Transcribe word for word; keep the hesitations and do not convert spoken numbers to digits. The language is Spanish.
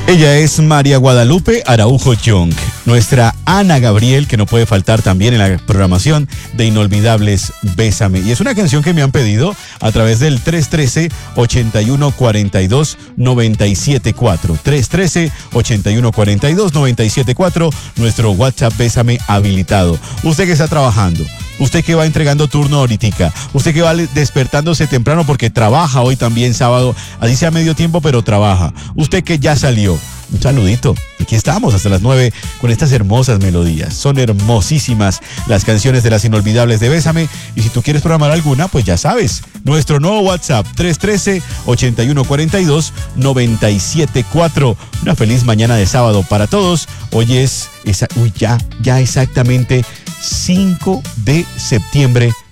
Ella es María Guadalupe Araujo Young, nuestra Ana Gabriel, que no puede faltar también en la programación de Inolvidables Bésame. Y es una canción que me han pedido a través del tres uno tres, ocho uno cuatro dos, nueve siete cuatro. tres uno tres, ocho uno cuatro dos, nueve siete cuatro, nuestro WhatsApp Bésame habilitado. Usted que está trabajando, usted que va entregando turno ahorita, usted que va despertándose temprano porque trabaja hoy también sábado, así sea medio tiempo, pero trabaja. Usted que ya salió, un saludito. Aquí estamos hasta las nueve con estas hermosas melodías. Son hermosísimas las canciones de las Inolvidables de Bésame. Y si tú quieres programar alguna, pues ya sabes. Nuestro nuevo WhatsApp, tres uno tres, ocho uno cuatro dos, nueve siete cuatro. Una feliz mañana de sábado para todos. Hoy es, esa, uy, ya, ya exactamente cinco de septiembre